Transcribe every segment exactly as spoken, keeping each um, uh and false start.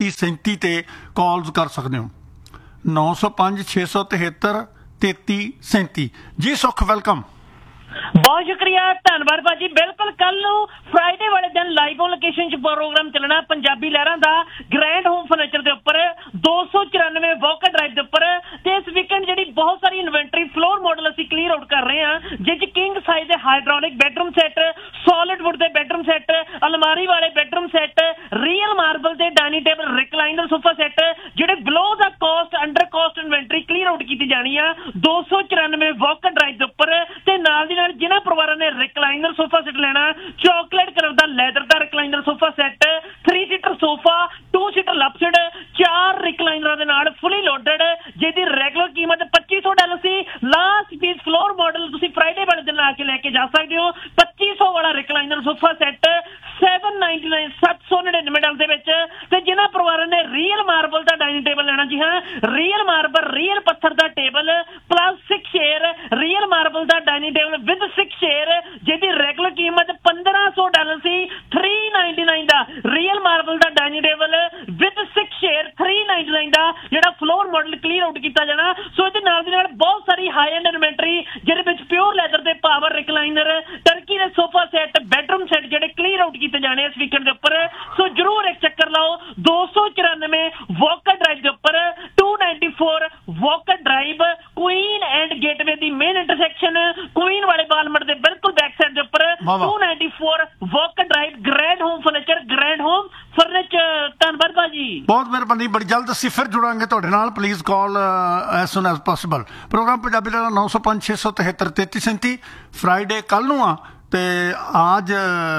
ਤੇਤੀ ਸੈਂਤੀ ਤੇ ਕਾਲਸ ਕਰ ਸਕਦੇ ਹੋ। ਨੌ ਸੌ ਪੰਜ ਛੇ ਸੌ ਤਿਹੱਤਰ ਤੇਤੀ ਸੈਂਤੀ। ਜੀ ਸੁਖ, ਵੈਲਕਮ। ਬਹੁਤ ਸ਼ੁਕਰੀਆ, ਧੰਨਵਾਦ ਭਾਜੀ। ਬਿਲਕੁਲ ਕੱਲ ਨੂੰ ਫਰਾਈਡੇ ਵਾਲੇ ਦਿਨ ਲਾਈਵ ਔਨ ਲੋਕੇਸ਼ਨ 'ਚ ਪ੍ਰੋਗਰਾਮ ਚੱਲਣਾ ਪੰਜਾਬੀ ਲਹਿਰਾਂ ਦਾ ਗ੍ਰੈਂਡ ਹੋਮ ਫਰਨੀਚਰ ਦੇ ਉੱਪਰ ਦੋ ਸੌ ਚੁਰਾਨਵੇਂ ਵੋਕਰ ਡਰਾਈਵ ਦੇ ਉੱਪਰ। ਤੇ ਇਸ ਵੀਕਐਂਡ ਜਿਹੜੀ ਬਹੁਤ ਸਾਰੀ ਇਨਵੈਂਟਰੀ ਫਲੋਰ ਮਾਡਲ ਅਸੀਂ ਕਲੀਅਰ ਆਊਟ ਕਰ ਰਹੇ ਹਾਂ, ਜਿਸ 'ਚ ਕਿੰਗ ਸਾਈਜ਼ ਦੇ hydraulic bedroom set, solid wood ਦੇ ਬੈਡਰੂਮ ਸੈੱਟ, ਅਲਮਾਰੀ ਵਾਲੇ ਬੈਡਰੂਮ ਸੈੱਟ, ਰੀਅਲ ਮਾਰਬਲ ਦੇ dining table, recliner sofa set, ਜਿਹੜੇ ਬਿਲੋ ਦਾ caste under caste inventory clear out ਕੀਤੀ ਜਾਣੀ ਆ ਦੋ ਸੌ ਚੁਰਾਨਵੇਂ ਵੋਕਰ ਡਰਾਈਵ ਦੇ ਉੱਪਰ। ਤੇ ਨਾਲ ਦੀ ਨਾਲ ਜਿਨ੍ਹਾਂ ਪਰਿਵਾਰਾਂ ਨੇ ਰਿਕਲਾਈਨਰ ਸੋਫਾ ਸੈੱਟ ਲੈਣਾ, chocolate colour the leather the recliner sofa set, three seater sofa, to seater ਲਪਸਡ, ਚਾਰ ਰਿਕਲਾਈਨਰਾਂ ਦੇ ਨਾਲ ਫੁੱਲੀ ਲੋਡਡ, ਜਿਹਦੀ ਰੈਗੂਲਰ ਕੀਮਤ ਪੱਚੀ ਸੌ ਡਾਲਰ ਸੀ। ਲਾਸਟ ਪੀਸ ਫਲੋਰ ਮਾਡਲ ਤੁਸੀਂ ਫਰਾਈਡੇ ਵਾਲੇ ਦਿਨ ਆ ਕੇ ਲੈ ਕੇ ਜਾ ਸਕਦੇ ਹੋ। ਪੱਚੀ ਸੌ ਵਾਲਾ recliner sofa set seven ninety nine ਸੱਤ ਸੌ ਨੜਿਨਵੇਂ ਡਾਲਰ ਦੇ ਵਿੱਚ। ਤੇ ਜਿਨ੍ਹਾਂ ਪਰਿਵਾਰਾਂ ਨੇ ਰੀਅਲ ਮਾਰਬਲ ਦਾ ਡਾਈਨਿੰਗ ਟੇਬਲ ਲੈਣਾ, ਜੀ ਹਾਂ, ਰੀਅਲ ਮਾਰਬਲ ਰੀਅਲ ਪੱਥਰ ਦਾ table plus six chair, real marble the dining table with six chair, ਜਿਹਦੀ ਰੈਗੂਲਰ ਕੀਮਤ ਪੰਦਰਾਂ ਸੌ dollar C. Three ninety nine the real marble the dining table with six chair, three ninety nine ਦਾ ਜਿਹੜਾ floor model clear out ਕੀਤਾ ਜਾਣਾ। ਸੋ ਇਹਦੇ ਨਾਲ ਦੀ ਨਾਲ ਬਹੁਤ ਸਾਰੀ ਹਾਈ ਐਂਡ ਇਨਵੈਂਟਰੀ, ਜਿਹਦੇ ਵਿੱਚ ਪਿਓਰ ਲੈਦਰ ਦੇ ਪਾਵਰ ਰਿਕਲਾਈਨਰ, ਟਰਕੀ ਦੇ ਸੋਫਾ ਸੈੱਟ, ਬੈਡਰੂਮ ਸੈੱਟ ਜਿਹੜੇ ਕਲੀਅਰ ਆਊਟ ਕੀਤੇ ਜਾਣੇ ਇਸ ਵੀਕਐਂਡ ਦੇ ਉੱਪਰ। ਸੋ ਜਰੂਰ ਇੱਕ ਚੱਕਰ ਲਾਓ ਦੋ ਸੌ ਚੁਰਾਨਵੇਂ ਵੋਕਰ ਡਰਾਈਵ ਦੇ ਉੱਪਰ, to ninety four walker drive, Queen and gateway the main intersection, Queen ਵਾਲੇ ਬਾਲਮਟ ਦੇ ਬਿਲਕੁਲ ਬੈਕ ਸਾਈਡ ਦੇ ਉੱਪਰ, to ninety four walker drive, grand home furniture, grand home furniture. ਧੰਨਵਾਦ ਭਾਜੀ, ਬਹੁਤ ਮਿਹਰਬਾਨੀ। ਬੜੀ ਜਲਦ ਅਸੀਂ ਫਿਰ ਜੁੜਾਂਗੇ ਤੁਹਾਡੇ ਨਾਲ। Please call as ਸੂਨ as possible. Programme Punjabi ਦਾ ਨੌ ਸੌ ਪੰਜ ਛੇ ਸੌ ਤਿਹੱਤਰ ਤੇਤੀ ਸੈਂਤੀ। ਫਰਾਈਡੇ ਕੱਲ ਨੂੰ ਆ ਤੇ ਅੱਜ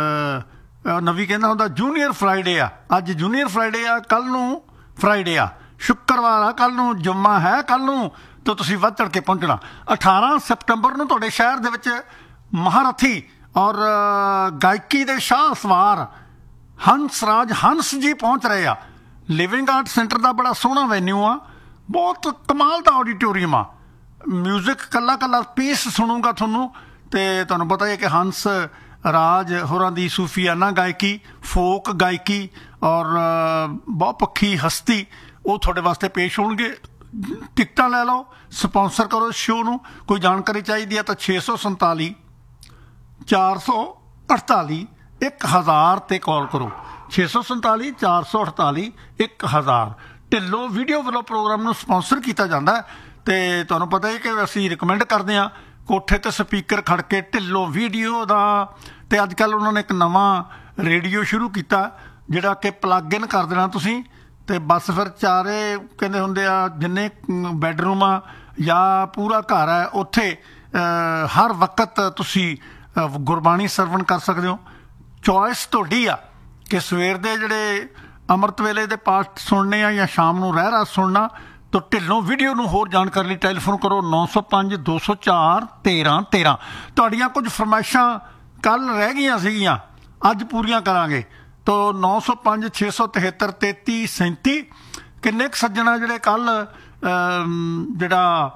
ਨਵੀਂ ਕਹਿੰਦਾ ਹੁੰਦਾ ਜੂਨੀਅਰ ਫਰਾਈਡੇ ਆ। ਅੱਜ ਜੂਨੀਅਰ ਫਰਾਈਡੇ ਆ, ਕੱਲ ਨੂੰ ਫਰਾਈਡੇ ਆ, ਸ਼ੁੱਕਰਵਾਰ ਆ, ਕੱਲ ਨੂੰ ਜੁੰਮਾ ਹੈ। ਕੱਲ ਨੂੰ ਤਾਂ ਤੁਸੀਂ ਵੱਧ ਚੜ ਕੇ ਪਹੁੰਚਣਾ। ਅਠਾਰਾਂ ਸੈਪਟੰਬਰ ਨੂੰ ਤੁਹਾਡੇ ਸ਼ਹਿਰ ਦੇ ਵਿੱਚ ਮਹਾਰਥੀ ਔਰ ਗਾਇਕੀ ਦੇ ਸ਼ਾਹ ਸਵਾਰ ਹੰਸ ਰਾਜ ਹੰਸ ਜੀ ਪਹੁੰਚ ਰਹੇ ਆ। ਲਿਵਿੰਗ ਆਰਟ ਸੈਂਟਰ ਦਾ ਬੜਾ ਸੋਹਣਾ ਵੈਨਿਊ ਆ, ਬਹੁਤ ਕਮਾਲ ਦਾ ਆਡੀਟੋਰੀਅਮ ਆ। ਮਿਊਜ਼ਿਕ ਕੱਲਾ ਕੱਲਾ ਪੀਸ ਸੁਣੂਗਾ ਤੁਹਾਨੂੰ। ਤੇ ਤੁਹਾਨੂੰ ਪਤਾ ਹੈ ਕਿ ਹੰਸ ਰਾਜ ਹੋਰਾਂ ਦੀ ਸੂਫੀਆਨਾ ਗਾਇਕੀ, ਫੋਕ ਗਾਇਕੀ ਔਰ ਬਹੁਤ ਪੱਖੀ ਹਸਤੀ ਉਹ ਤੁਹਾਡੇ ਵਾਸਤੇ ਪੇਸ਼ ਹੋਣਗੇ। ਟਿਕਟਾਂ ਲੈ ਲਓ, ਸਪੋਂਸਰ ਕਰੋ ਸ਼ੋਅ ਨੂੰ। ਕੋਈ ਜਾਣਕਾਰੀ ਚਾਹੀਦੀ ਹੈ ਤਾਂ ਛੇ ਸੌ ਸੰਤਾਲੀ ਚਾਰ ਸੌ ਅਠਤਾਲੀ ਇੱਕ ਹਜ਼ਾਰ 'ਤੇ ਕਾਲ ਕਰੋ। ਛੇ ਸੌ ਸੰਤਾਲੀ ਚਾਰ ਸੌ ਅਠਤਾਲੀ ਇੱਕ ਹਜ਼ਾਰ। ਢਿੱਲੋਂ ਵੀਡੀਓ ਵੱਲੋਂ ਪ੍ਰੋਗਰਾਮ ਨੂੰ ਸਪੋਂਸਰ ਕੀਤਾ ਜਾਂਦਾ ਅਤੇ ਤੁਹਾਨੂੰ ਪਤਾ ਹੈ ਕਿ ਅਸੀਂ ਰਿਕਮੈਂਡ ਕਰਦੇ ਹਾਂ ਕੋਠੇ 'ਤੇ ਸਪੀਕਰ ਖੜ੍ਹ ਕੇ ਢਿੱਲੋਂ ਵੀਡੀਓ ਦਾ। ਅਤੇ ਅੱਜ ਕੱਲ੍ਹ ਉਹਨਾਂ ਨੇ ਇੱਕ ਨਵਾਂ ਰੇਡੀਓ ਸ਼ੁਰੂ ਕੀਤਾ ਜਿਹੜਾ ਕਿ ਪਲੱਗ ਇਨ ਕਰ ਦੇਣਾ ਤੁਸੀਂ, ਅਤੇ ਬਸ ਫਿਰ ਚਾਰੇ ਕਹਿੰਦੇ ਹੁੰਦੇ ਆ ਜਿੰਨੇ ਬੈਡਰੂਮ ਆ ਜਾਂ ਪੂਰਾ ਘਰ ਹੈ ਉੱਥੇ ਹਰ ਵਕਤ ਤੁਸੀਂ ਗੁਰਬਾਣੀ ਸਰਵਣ ਕਰ ਸਕਦੇ ਹੋ। ਚੋਇਸ ਤੁਹਾਡੀ ਆ ਕਿ ਸਵੇਰ ਦੇ ਜਿਹੜੇ ਅੰਮ੍ਰਿਤ ਵੇਲੇ ਦੇ ਪਾਠ ਸੁਣਨੇ ਆ ਜਾਂ ਸ਼ਾਮ ਨੂੰ ਰਹਿ ਰਾਸ ਸੁਣਨਾ। ਤਾਂ ਢਿੱਲੋਂ ਵੀਡੀਓ ਨੂੰ ਹੋਰ ਜਾਣਕਾਰੀ ਲਈ ਟੈਲੀਫੋਨ ਕਰੋ ਨੌ ਸੌ ਪੰਜ ਦੋ ਸੌ ਚਾਰ ਤੇਰ੍ਹਾਂ ਤੇਰ੍ਹਾਂ। ਤੁਹਾਡੀਆਂ ਕੁਝ ਫਰਮਾਇਸ਼ਾਂ ਕੱਲ੍ਹ ਰਹਿ ਗਈਆਂ ਸੀਗੀਆਂ, ਅੱਜ ਪੂਰੀਆਂ ਕਰਾਂਗੇ। ਤਾਂ ਨੌ ਸੌ ਪੰਜ ਛੇ ਸੌ ਤਿਹੱਤਰ ਤੇਤੀ ਸੈਂਤੀ। ਕਿੰਨੇ ਕੁ ਸੱਜਣਾ ਜਿਹੜੇ ਕੱਲ੍ਹ ਜਿਹੜਾ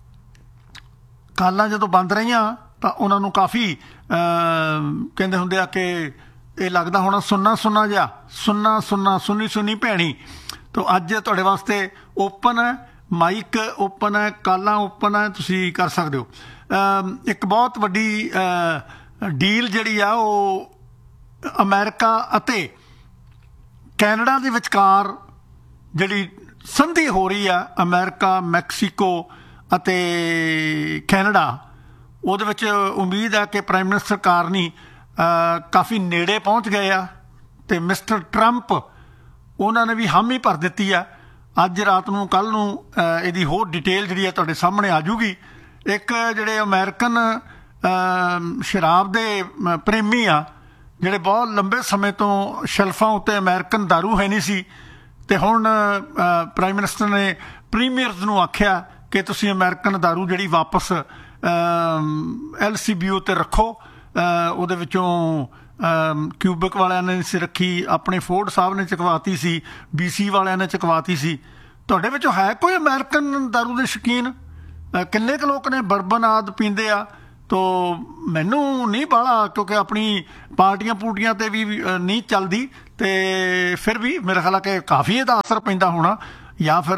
ਕਾਲਾਂ ਜਦੋਂ ਬੰਦ ਰਹੀਆਂ ਤਾਂ ਉਹਨਾਂ ਨੂੰ ਕਾਫੀ ਕਹਿੰਦੇ ਹੁੰਦੇ ਆ ਕਿ ਇਹ ਲੱਗਦਾ ਹੋਣਾ ਸੁੰਨਾ ਸੁੰਨਾ ਜਿਹਾ, ਸੁੰਨਾ ਸੁੰਨਾ ਸੁੰਨੀ ਸੁੰਨੀ ਭੈਣੀ। ਤਾਂ ਅੱਜ ਤੁਹਾਡੇ ਵਾਸਤੇ ਓਪਨ ਹੈ, ਮਾਈਕ ਓਪਨ ਹੈ, ਕਾਲਾਂ ਓਪਨ ਹੈ, ਤੁਸੀਂ ਕਰ ਸਕਦੇ ਹੋ। ਇੱਕ ਬਹੁਤ ਵੱਡੀ ਡੀਲ ਜਿਹੜੀ ਆ ਉਹ ਅਮਰੀਕਾ ਅਤੇ ਕੈਨੇਡਾ ਦੇ ਵਿਚਕਾਰ ਜਿਹੜੀ ਸੰਧੀ ਹੋ ਰਹੀ ਆ, ਅਮਰੀਕਾ, ਮੈਕਸੀਕੋ ਅਤੇ ਕੈਨੇਡਾ, ਉਹਦੇ ਵਿੱਚ ਉਮੀਦ ਹੈ ਕਿ ਪ੍ਰਾਈਮ ਮਿਨਿਸਟਰ ਕਾਰਨੀ ਕਾਫੀ ਨੇੜੇ ਪਹੁੰਚ ਗਏ ਆ ਅਤੇ ਮਿਸਟਰ ਟਰੰਪ ਉਹਨਾਂ ਨੇ ਵੀ ਹਾਮੀ ਭਰ ਦਿੱਤੀ ਆ। ਅੱਜ ਰਾਤ ਨੂੰ ਕੱਲ੍ਹ ਨੂੰ ਇਹਦੀ ਹੋਰ ਡਿਟੇਲ ਜਿਹੜੀ ਹੈ ਤੁਹਾਡੇ ਸਾਹਮਣੇ ਆ ਜੂਗੀ। ਇੱਕ ਜਿਹੜੇ ਅਮਰੀਕਨ ਸ਼ਰਾਬ ਦੇ ਪ੍ਰੇਮੀ ਆ, ਜਿਹੜੇ ਬਹੁਤ ਲੰਬੇ ਸਮੇਂ ਤੋਂ ਸ਼ੈਲਫਾਂ ਉੱਤੇ ਅਮਰੀਕਨ ਦਾਰੂ ਹੈ ਨਹੀਂ ਸੀ, ਅਤੇ ਹੁਣ ਪ੍ਰਾਈਮ ਮਿਨਿਸਟਰ ਨੇ ਪ੍ਰੀਮੀਅਰਸ ਨੂੰ ਆਖਿਆ ਕਿ ਤੁਸੀਂ ਅਮਰੀਕਨ ਦਾਰੂ ਜਿਹੜੀ ਵਾਪਸ ਐਲ ਸੀ ਬੀ ਓ 'ਤੇ ਰੱਖੋ। ਉਹਦੇ ਵਿੱਚੋਂ ਕਿਊਬਿਕ ਵਾਲਿਆਂ ਨੇ ਸੀ ਰੱਖੀ, ਆਪਣੇ ਫੋਰਡ ਸਾਹਿਬ ਨੇ ਚੁਕਵਾਤੀ ਸੀ, ਬੀ ਸੀ ਵਾਲਿਆਂ ਨੇ ਚੁਕਵਾਤੀ ਸੀ। ਤੁਹਾਡੇ ਵਿੱਚੋਂ ਹੈ ਕੋਈ ਅਮਰੀਕਨ ਦਾਰੂ ਦੇ ਸ਼ੌਕੀਨ? ਕਿੰਨੇ ਕੁ ਲੋਕ ਨੇ ਬਰਬਨ ਆਦਿ ਪੀਂਦੇ ਆ? ਤੋ ਮੈਨੂੰ ਨਹੀਂ ਬਾਹਲਾ, ਕਿਉਂਕਿ ਆਪਣੀ ਪਾਰਟੀਆਂ ਪੂਟੀਆਂ ਤੇ ਵੀ ਨਹੀਂ ਚੱਲਦੀ, ਤੇ ਫਿਰ ਵੀ ਮੇਰਾ ਖਿਆਲ ਹੈ ਕਿ ਕਾਫੀ ਇਹਦਾ ਅਸਰ ਪੈਂਦਾ ਹੋਣਾ। ਜਾਂ ਫਿਰ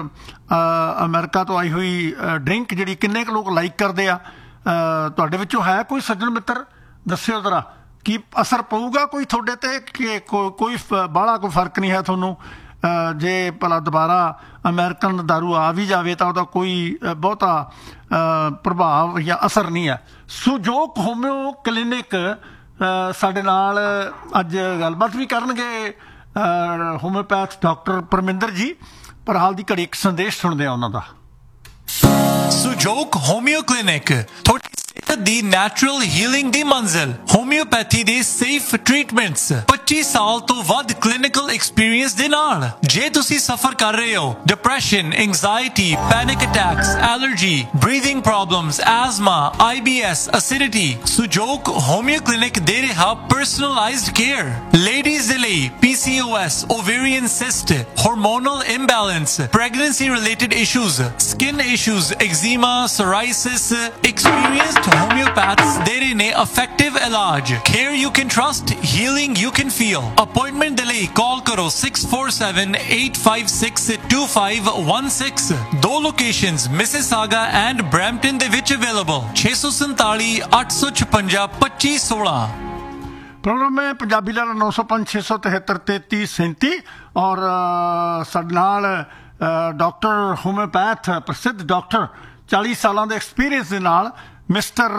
ਅਮਰੀਕਾ ਤੋਂ ਆਈ ਹੋਈ ਡਰਿੰਕ ਜਿਹੜੀ ਕਿੰਨੇ ਕੁ ਲੋਕ ਲਾਈਕ ਕਰਦੇ ਆ। ਤੁਹਾਡੇ ਵਿੱਚੋਂ ਹੈ ਕੋਈ ਸੱਜਣ ਮਿੱਤਰ, ਦੱਸਿਓ ਜ਼ਰਾ ਕੀ ਅਸਰ ਪਊਗਾ ਕੋਈ ਤੁਹਾਡੇ ਤੇ, ਕਿ ਕੋਈ ਬਾਹਲਾ ਕੋਈ ਫਰਕ ਨਹੀਂ ਹੈ ਤੁਹਾਨੂੰ? ਜੇ ਭਲਾ ਦੁਬਾਰਾ ਅਮਰੀਕਨ ਦਾਰੂ ਆ ਵੀ ਜਾਵੇ ਤਾਂ ਉਹਦਾ ਕੋਈ ਬਹੁਤਾ ਪ੍ਰਭਾਵ ਜਾਂ ਅਸਰ ਨਹੀਂ ਹੈ। ਸੁਜੋਗ ਹੋਮਿਓ ਕਲੀਨਿਕ ਸਾਡੇ ਨਾਲ ਅੱਜ ਗੱਲਬਾਤ ਵੀ ਕਰਨਗੇ, ਹੋਮਿਓਪੈਥ ਡਾਕਟਰ ਪਰਮਿੰਦਰ ਜੀ। ਪਰ ਹਾਲ ਦੀ ਘੜੀ ਇੱਕ ਸੰਦੇਸ਼ ਸੁਣਦੇ ਆ ਉਹਨਾਂ ਦਾ। ਸੁਜੋਗ ਹੋਮਿਓ ਕਲੀਨਿਕ ਤੁਹਾਡੀ ਸਿਹਤ ਦੀ ਨੈਚੁਰਲ ਹੀਲਿੰਗ ਦੀ ਮੰਜ਼ਿਲ। ਹੋਮਿਓਪੈਥੀ ਦੇ ਸੇਫ ਟ੍ਰੀਟਮੈਂਟਸ, ਪੱਚੀ ਸਾਲ ਤੋਂ ਵੱਧ ਕਲੀਨਿਕਲ ਐਕਸਪੀਰੀਅੰਸ ਦੇ ਨਾਲ। ਜੇ ਤੁਸੀਂ ਸਫਰ ਕਰ ਰਹੇ ਹੋ depression, anxiety, panic attacks, allergy, breathing problems, ਐਜ਼ਮਾ, I B S, acidity, ਸੁਜੋਗ ਹੋਮਿਓ clinic ਦੇ ਰਿਹਾ ਪਰਸਨਲਾਈਜ਼ਡ ਕੇਅਰ। ਲੇਡੀਜ਼ ਦੇ ਲਈ ਪੀ ਸੀ O S, ਓਵੇਰੀਅਨ cyst, hormonal imbalance, pregnancy related issues, skin issues, eczema, psoriasis, experienced homeopaths ਦੇ ਰਹੇ ਨੇ effective ਇਲਾਜ। Care you can trust, healing you can feel. Appointment ਦੇ ਲਈ ਕਾਲ ਕਰੋ six four seven eight five six two five one six। ਦੋ locations Mississauga and Brampton ਦੇ ਵਿੱਚ ਅਵੇਲੇਬਲ। ਛੇ ਸੌ ਸੰਤਾਲੀ ਅੱਠ ਸੌ ਛਪੰਜਾ ਪੱਚੀ ਸੋਲਾਂ। प्रोग्राम में पंजाबी लाला नौ सौ पाँच छे सौ तिहत्तर तैंती सैंती और ਸਾਡੇ ਨਾਲ डॉक्टर होम्योपैथ प्रसिद्ध डॉक्टर चालीस सालों के एक्सपीरियंस के नाल मिस्टर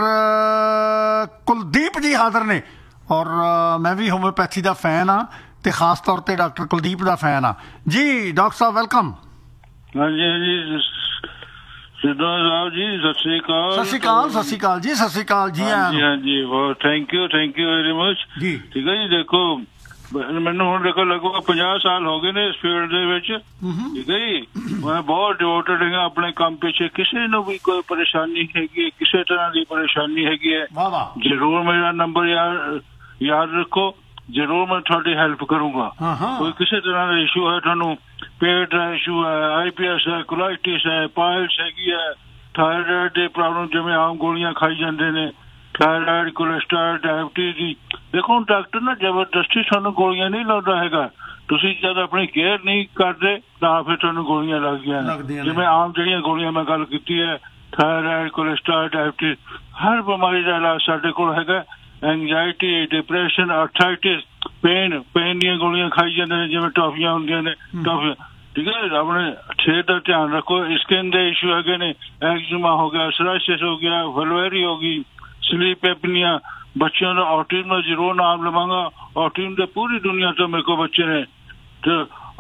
कुलदीप जी हाजिर ने। और मैं भी होम्योपैथी का फैन हाँ, तो खास तौर पर डॉक्टर कुलदीप का फैन हाँ जी। डॉक्टर साहब वेलकम। हाँ जी हाँ जी सिद्धू साहब जी सत श्री अकाल। सत श्री अकाल सत श्री अकाल जी। सत श्री अकाल जी। हाँ जी हाँ जी बहुत thank you thank you very much जी। ठीक है जी। देखो ਮੈਨੂੰ ਹੁਣ ਦੇਖੋ ਲੱਗੂਗਾ ਪੰਜਾਹ ਸਾਲ ਹੋ ਗਏ ਨੇ ਇਸ ਫੀਲਡ ਦੇ ਵਿੱਚ, ਠੀਕ ਹੈ ਜੀ। ਮੈਂ ਬਹੁਤ ਡਿਵੋਟਡ ਹਾਂ ਆਪਣੇ ਕੰਮ ਪਿੱਛੇ। ਕਿਸੇ ਨੂੰ ਵੀ ਕੋਈ ਪਰੇਸ਼ਾਨੀ ਹੈਗੀ, ਕਿਸੇ ਤਰ੍ਹਾਂ ਦੀ ਪਰੇਸ਼ਾਨੀ ਹੈਗੀ ਹੈ, ਜ਼ਰੂਰ ਮੇਰਾ ਨੰਬਰ ਯਾਦ ਯਾਦ ਰੱਖੋ, ਜ਼ਰੂਰ ਮੈਂ ਤੁਹਾਡੀ ਹੈਲਪ ਕਰੂੰਗਾ। ਕੋਈ ਕਿਸੇ ਤਰ੍ਹਾਂ ਦਾ ਇਸ਼ੂ ਹੈ ਤੁਹਾਨੂੰ, ਪੇਟ ਦਾ ਇਸ਼ੂ ਹੈ, ਆਈ ਪੀ ਐਸ ਹੈ, ਕੋਲਾਈਟਿਸ ਹੈ, ਪਾਇਲਸ ਹੈਗੀ ਹੈ, ਥਾਇਰਾਇਡ ਦੀ ਪ੍ਰੋਬਲਮ, ਜਿਵੇਂ ਆਮ ਗੋਲੀਆਂ ਖਾਈ ਜਾਂਦੇ ਨੇ, ਥਾਇਰਾਇਡ, ਕੋਲੈਸਟਰੋਲ, ਡਾਇਬਟੀਜ਼ ਦੀ। ਦੇਖੋ ਹੁਣ ਡਾਕਟਰ ਨਾ ਜ਼ਬਰਦਸਤੀ ਤੁਹਾਨੂੰ ਗੋਲੀਆਂ ਨਹੀਂ ਲਾਉਂਦਾ ਹੈਗਾ। ਤੁਸੀਂ ਜਦ ਆਪਣੀ ਕੇਅਰ ਨਹੀਂ ਕਰਦੇ ਤਾਂ ਫਿਰ ਤੁਹਾਨੂੰ ਗੋਲੀਆਂ ਲੱਗਦੀਆਂ ਨੇ। ਜਿਵੇਂ ਆਮ ਜਿਹੜੀਆਂ ਗੋਲੀਆਂ ਮੈਂ ਗੱਲ ਕੀਤੀ ਹੈ, ਥਾਇਰਾਇਡ, ਕੋਲੈਸਟਰੋਲ, ਡਾਇਬਟੀਜ਼, ਹਰ ਬਿਮਾਰੀ ਦਾ ਇਲਾਜ ਸਾਡੇ ਕੋਲ ਹੈਗਾ। Anxiety, depression, arthritis, pain pain ਦੀਆਂ ਗੋਲੀਆਂ ਖਾਈ ਜਾਂਦੇ ਨੇ, ਜਿਵੇਂ ਟੌਫੀਆਂ ਹੁੰਦੀਆਂ ਨੇ, ਟੌਫੀਆਂ, ਠੀਕ ਹੈ। ਆਪਣੇ ਸਿਹਤ ਦਾ ਧਿਆਨ ਰੱਖੋ। ਸਕਿਨ ਦੇ ਇਸ਼ੂ ਹੈਗੇ ਨੇ, ਐਗਜ਼ੀਮਾ ਹੋ ਗਿਆ, ਸੋਰਾਇਸਿਸ ਹੋ ਗਿਆ, ਵਲਵੇਰੀ ਹੋ ਗਈ, ਸਲੀਪ ਐਪਨੀਆ, ਬੱਚਿਆਂ ਦਾ ਔਟਿਜ਼ਮ ਦਾ ਜ਼ਰੂਰ ਨਾਮ ਲਵਾਂਗਾ। ਔਟਿਜ਼ਮ ਦੇ ਪੂਰੀ ਦੁਨੀਆ ਤੋਂ ਮੇਰੇ ਕੋਲ ਬੱਚੇ ਨੇ, ਤੇ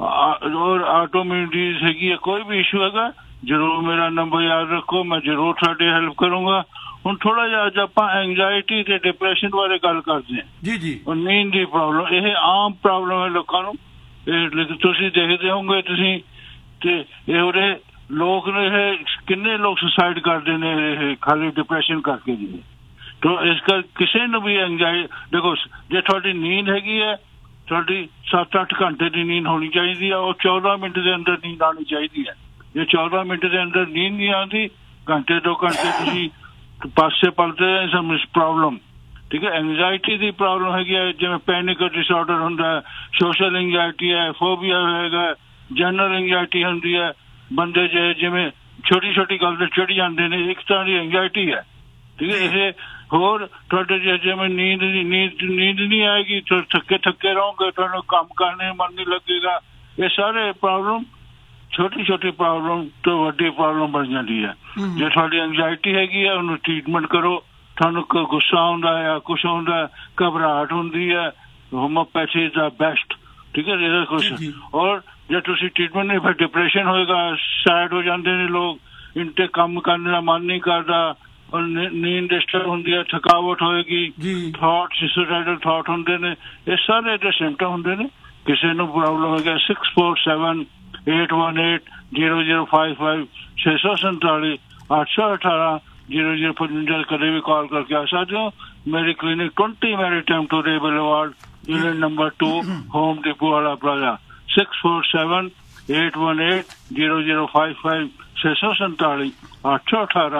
ਔਰ ਆਟੋਮਿਊਨ ਡਿਜ਼ੀਜ਼ ਹੈਗੀ ਹੈ। ਕੋਈ ਵੀ ਇਸ਼ੂ ਹੈਗਾ ਜ਼ਰੂਰ ਮੇਰਾ ਨੰਬਰ ਯਾਦ ਰੱਖੋ, ਮੈਂ ਜ਼ਰੂਰ ਤੁਹਾਡੀ ਹੈਲਪ ਕਰੂੰਗਾ। ਹੁਣ ਥੋੜਾ ਜਿਹਾ ਅੱਜ ਆਪਾਂ ਐਂਗਜ਼ਾਇਟੀ ਤੇ ਡਿਪਰੈਸ਼ਨ ਬਾਰੇ ਗੱਲ ਕਰਦੇ ਹਾਂ ਜੀ ਜੀ। ਨੀਂਦ ਦੀ ਪ੍ਰੋਬਲਮ, ਇਹ ਆਮ ਪ੍ਰੋਬਲਮ ਹੈ ਲੋਕਾਂ ਨੂੰ। ਇਹ ਤੁਸੀਂ ਦੇਖਦੇ ਹੋਗੇ ਤੁਸੀਂ, ਤੇ ਇਹ ਉਹਦੇ ਲੋਕ ਨੇ, ਇਹ ਕਿੰਨੇ ਲੋਕ ਸੁਸਾਈਡ ਕਰਦੇ ਨੇ ਇਹ ਖਾਲੀ ਡਿਪਰੈਸ਼ਨ ਕਰਕੇ ਜੀ। ਤੋ ਇਸ ਕਰ ਕਿਸੇ ਨੂੰ ਵੀ ਐਂਗਜ਼ਾਇਟੀ, ਦੇਖੋ ਜੇ ਤੁਹਾਡੀ ਨੀਂਦ ਹੈਗੀ ਹੈ, ਤੁਹਾਡੀ ਸੱਤ ਅੱਠ ਘੰਟੇ ਦੀ ਨੀਂਦ ਹੋਣੀ ਚਾਹੀਦੀ ਹੈ, ਉਹ ਚੌਦਾਂ ਮਿੰਟ ਦੇ ਅੰਦਰ ਨੀਂਦ ਆਉਣੀ ਚਾਹੀਦੀ ਹੈ। ਜੇ ਚੌਦਾਂ ਮਿੰਟ ਦੇ ਅੰਦਰ ਨੀਂਦ ਨਹੀਂ ਆਉਂਦੀ, ਘੰਟੇ ਦੋ ਘੰਟੇ ਤੁਸੀਂ ਪਾਸੇ ਪਲਟੇ ਸਮ ਪ੍ਰੋਬਲਮ, ਠੀਕ ਹੈ। ਐਂਗਜ਼ਾਇਟੀ ਦੀ ਪ੍ਰੋਬਲਮ ਹੈਗੀ ਹੈ, ਜਿਵੇਂ ਪੈਨਿਕ ਡਿਸਆਰਡਰ ਹੁੰਦਾ ਹੈ, ਸੋਸ਼ਲ ਐਂਗਜ਼ਾਇਟੀ ਹੈ, ਫੋਬੀਆ ਹੈਗਾ, ਜਨਰਲ ਐਂਗਜ਼ਾਇਟੀ ਹੁੰਦੀ ਹੈ। ਬੰਦੇ ਜੇ ਜਿਵੇਂ ਛੋਟੀ ਛੋਟੀ ਗੱਲ ਤੇ ਚੜ੍ਹ ਜਾਂਦੇ ਨੇ, ਇੱਕ ਤਰ੍ਹਾਂ ਦੀ ਐਂਗਜ਼ਾਇਟੀ ਹੈ, ਠੀਕ ਹੈ। ਇਹ ਹੋਰ ਤੁਹਾਡੇ ਜੇ ਜਿਵੇਂ ਨੀਂਦ ਨੀਂਦ ਨੀਂਦ ਨਹੀਂ ਆਏਗੀ, ਥੱਕੇ ਥੱਕੇ ਰਹੋਗੇ, ਤੁਹਾਨੂੰ ਕੰਮ ਕਰਨੇ ਮਨ ਨਹੀਂ ਲੱਗੇਗਾ। ਇਹ ਸਾਰੇ ਪ੍ਰੋਬਲਮ ਛੋਟੀ ਛੋਟੀ ਪ੍ਰੋਬਲਮ ਤੋਂ ਵੱਡੀ ਪ੍ਰੋਬਲਮ ਬਣ ਜਾਂਦੀ ਹੈ। ਜੇ ਤੁਹਾਡੀ ਐਂਗਜ਼ਾਇਟੀ ਹੈਗੀ ਹੈ, ਉਹਨੂੰ ਟ੍ਰੀਟਮੈਂਟ ਕਰੋ। ਤੁਹਾਨੂੰ ਗੁੱਸਾ ਆਉਂਦਾ ਹੈ, ਕੁਛ ਆਉਂਦਾ, ਘਬਰਾਹਟ ਹੁੰਦੀ ਹੈ, ਹੋਮੋਪੈਥੀ ਦਾ ਬੈਸਟ, ਠੀਕ ਹੈ। ਇਹਦਾ ਕੁਛ ਔਰ ਜੇ ਤੁਸੀਂ ਟ੍ਰੀਟਮੈਂਟ ਨਹੀਂ, ਫਿਰ ਡਿਪਰੈਸ਼ਨ ਹੋਏਗਾ, ਸੈਡ ਹੋ ਜਾਂਦੇ ਨੇ ਲੋਕ, ਇੰਟੇ ਕੰਮ ਕਰਨ ਦਾ ਮਨ ਨਹੀਂ ਕਰਦਾ, ਔਰ ਨੀਂਦ ਡਿਸਟਰਬ ਹੁੰਦੀ ਹੈ, ਥਕਾਵਟ ਹੋਏਗੀ, ਥਾਟ ਸੁਸਾਈਡਲ ਥਾਟ ਹੁੰਦੇ ਨੇ। ਇਹ ਸਾਰੇ ਜਿਹੜੇ ਸਿੰਪਟਮ ਹੁੰਦੇ ਨੇ। ਕਿਸੇ ਨੂੰ ਪ੍ਰੋਬਲਮ ਹੈਗਾ six four seven eight one eight zero zero five five ਛੇ ਸੌ ਸੰਤਾਲੀ ਅੱਠ ਸੌ ਅਠਾਰਾਂ ਜ਼ੀਰੋ ਜ਼ੀਰੋ ਪਚਵੰਜਾ ਕਦੇ ਵੀ ਕਾਲ ਕਰਕੇ ਆ ਸਕਦੇ ਹੋ। ਮੇਰੀ clinic twenty merit time to rebel award unit number two home depot वाला plaza six four seven eight one eight zero zero five five छे सौ संताली आठ सौ अठारह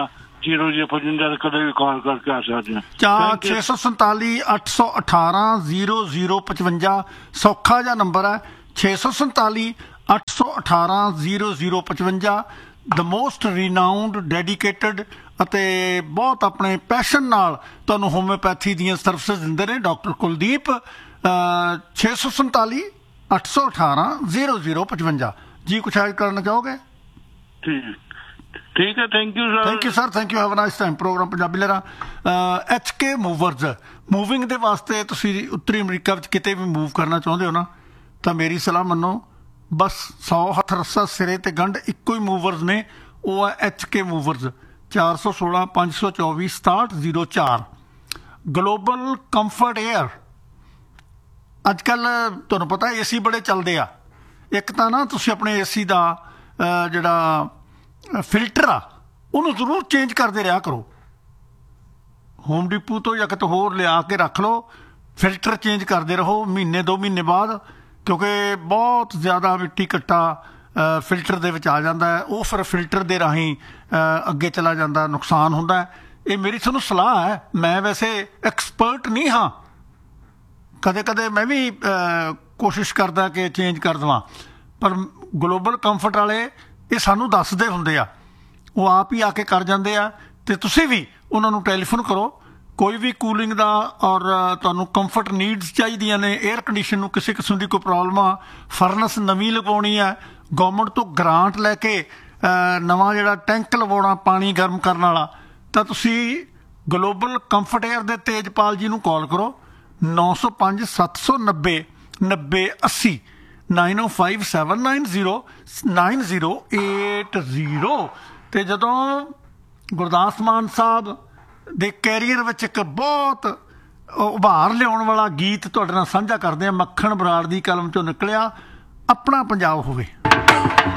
ਜ਼ੀਰੋ ਜੀ ਪਚਵੰਜਾ ਤੇ ਕਦੇ ਵੀ ਕਾਲ ਕਰਕੇ ਆ ਸਕਦੇ ਆ। ਚਾਰ ਛੇ ਸੌ ਸੰਤਾਲੀ ਅੱਠ ਸੌ ਅਠਾਰਾਂ ਜ਼ੀਰੋ ਜ਼ੀਰੋ ਪਚਵੰਜਾ ਸੌਖਾ ਜਿਹਾ ਨੰਬਰ ਹੈ ਛੇ ਸੌ ਸੰਤਾਲੀ ਅੱਠ ਸੌ ਅਠਾਰਾਂ ਜ਼ੀਰੋ ਜ਼ੀਰੋ ਪਚਵੰਜਾ। ਦ ਮੋਸਟ ਰੀਨਾਊਂਡ ਡੈਡੀਕੇਟਡ ਅਤੇ ਬਹੁਤ ਆਪਣੇ ਪੈਸ਼ਨ ਨਾਲ ਤੁਹਾਨੂੰ ਹੋਮਿਓਪੈਥੀ ਦੀਆਂ ਸਰਵਿਸਿਜ਼ ਦਿੰਦੇ ਨੇ ਡਾਕਟਰ ਕੁਲਦੀਪ। ਛੇ ਸੌ ਸੰਤਾਲੀ ਅੱਠ ਸੌ ਅਠਾਰਾਂ ਜ਼ੀਰੋ ਜ਼ੀਰੋ ਪਚਵੰਜਾ। ਜੀ ਕੁਛ ਐਡ ਕਰਨਾ ਚਾਹੋਗੇ? ਠੀਕ ਠੀਕ ਹੈ, thank you sir. Thank you sir, thank you, have a nice time. Programme Punjabi ਲਹਿਰਾਂ ਐਚ ਕੇ ਮੂਵਰਜ਼ ਮੂਵਿੰਗ ਦੇ ਵਾਸਤੇ ਤੁਸੀਂ ਉੱਤਰੀ ਅਮਰੀਕਾ ਵਿੱਚ ਕਿਤੇ ਵੀ ਮੂਵ ਕਰਨਾ ਚਾਹੁੰਦੇ ਹੋ ਨਾ ਤਾਂ ਮੇਰੀ ਸਲਾਹ ਮੰਨੋ, ਬਸ ਸੌ ਹੱਥ ਰੱਸਾ ਸਿਰੇ ਤੇ ਗੰਢ ਇੱਕੋ ਹੀ ਮੂਵਰਜ਼ ਨੇ, ਉਹ ਹੈ ਐਚ ਕੇ ਮੂਵਰਜ਼। ਚਾਰ ਸੌ ਸੋਲਾਂ ਪੰਜ ਸੌ ਚੌਵੀ ਸਤਾਹਠ ਜ਼ੀਰੋ ਚਾਰ। ਗਲੋਬਲ ਕੰਫਰਟ ਏਅਰ ਅੱਜ ਕੱਲ੍ਹ ਤੁਹਾਨੂੰ ਪਤਾ ਏ ਸੀ ਬੜੇ ਚੱਲਦੇ ਆ। ਇੱਕ ਤਾਂ ਨਾ ਤੁਸੀਂ ਆਪਣੇ ਏ ਸੀ ਦਾ ਜਿਹੜਾ ਫਿਲਟਰ ਆ ਉਹਨੂੰ ਜ਼ਰੂਰ ਚੇਂਜ ਕਰਦੇ ਰਿਹਾ ਕਰੋ। ਹੋਮ ਡਿਪੂ ਤੋਂ ਜਾਂ ਕਿਤੇ ਹੋਰ ਲਿਆ ਕੇ ਰੱਖ ਲਓ, ਫਿਲਟਰ ਚੇਂਜ ਕਰਦੇ ਰਹੋ ਮਹੀਨੇ ਦੋ ਮਹੀਨੇ ਬਾਅਦ, ਕਿਉਂਕਿ ਬਹੁਤ ਜ਼ਿਆਦਾ ਮਿੱਟੀ ਘੱਟਾ ਫਿਲਟਰ ਦੇ ਵਿੱਚ ਆ ਜਾਂਦਾ ਹੈ, ਉਹ ਫਿਰ ਫਿਲਟਰ ਦੇ ਰਾਹੀਂ ਅੱਗੇ ਚਲਾ ਜਾਂਦਾ, ਨੁਕਸਾਨ ਹੁੰਦਾ ਹੈ। ਇਹ ਮੇਰੀ ਤੁਹਾਨੂੰ ਸਲਾਹ ਹੈ, ਮੈਂ ਵੈਸੇ ਐਕਸਪਰਟ ਨਹੀਂ ਹਾਂ, ਕਦੇ ਕਦੇ ਮੈਂ ਵੀ ਕੋਸ਼ਿਸ਼ ਕਰਦਾ ਕਿ ਚੇਂਜ ਕਰ ਦੇਵਾਂ, ਪਰ ਗਲੋਬਲ ਕੰਫਰਟ ਵਾਲੇ ਇਹ ਸਾਨੂੰ ਦੱਸਦੇ ਹੁੰਦੇ ਆ, ਉਹ ਆਪ ਹੀ ਆ ਕੇ ਕਰ ਜਾਂਦੇ ਆ। ਅਤੇ ਤੁਸੀਂ ਵੀ ਉਹਨਾਂ ਨੂੰ ਟੈਲੀਫੋਨ ਕਰੋ, ਕੋਈ ਵੀ ਕੂਲਿੰਗ ਦਾ ਔਰ ਤੁਹਾਨੂੰ ਕੰਫਰਟ ਨੀਡਸ ਚਾਹੀਦੀਆਂ ਨੇ, ਏਅਰ ਕੰਡੀਸ਼ਨ ਨੂੰ ਕਿਸੇ ਕਿਸਮ ਦੀ ਕੋਈ ਪ੍ਰੋਬਲਮ ਆ, ਫਰਨਸ ਨਵੀਂ ਲਗਵਾਉਣੀ ਹੈ, ਗੌਰਮੈਂਟ ਤੋਂ ਗ੍ਰਾਂਟ ਲੈ ਕੇ ਨਵਾਂ ਜਿਹੜਾ ਟੈਂਕ ਲਵਾਉਣਾ ਪਾਣੀ ਗਰਮ ਕਰਨ ਵਾਲਾ, ਤਾਂ ਤੁਸੀਂ ਗਲੋਬਲ ਕੰਫਰਟ ਏਅਰ ਦੇ ਤੇਜਪਾਲ ਜੀ ਨੂੰ ਕਾਲ ਕਰੋ ਨੌ ਸੌ ਪੰਜ ਸੱਤ ਸੌ ਨੱਬੇ ਨੱਬੇ ਅੱਸੀ ਨਾਈਨ ਓ five seven nine zero nine zero eight zero. ਅਤੇ ਜਦੋਂ ਗੁਰਦਾਸ ਮਾਨ ਸਾਹਿਬ ਦੇ ਕੈਰੀਅਰ ਵਿੱਚ ਇੱਕ ਬਹੁਤ ਉਭਾਰ ਲਿਆਉਣ ਵਾਲਾ ਗੀਤ ਤੁਹਾਡੇ ਨਾਲ ਸਾਂਝਾ ਕਰਦੇ ਹਾਂ, ਮੱਖਣ ਬਰਾੜ ਦੀ ਕਲਮ 'ਚੋਂ ਨਿਕਲਿਆ, ਆਪਣਾ ਪੰਜਾਬ ਹੋਵੇ।